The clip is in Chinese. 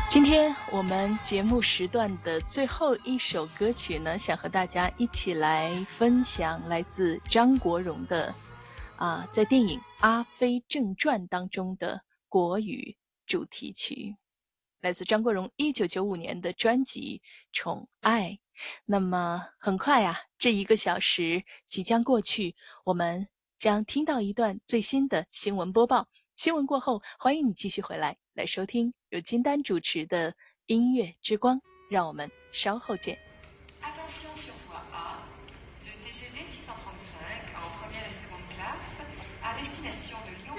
今天我们节目时段的最后一首歌曲呢，想和大家一起来分享来自张国荣的在电影《阿飞正传》当中的国语主题曲，来自张国荣1995年的专辑《宠爱》。那么很快这1个小时即将过去，我们将听到一段最新的新闻播报。新闻过后，欢迎你继续回来收听由金丹主持的音乐之光，让我们稍后见。